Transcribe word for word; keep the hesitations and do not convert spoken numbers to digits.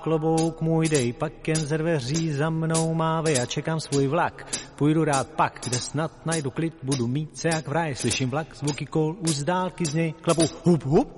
klobouk můj dej, pak jen ze dveří za mnou mávej a čekám svůj vlak. Půjdu rád pak, kde snad najdu klid, budu mít se jak v ráji, slyším vlak, zvuky kol, už z dálky z něj klapu, hup, hup,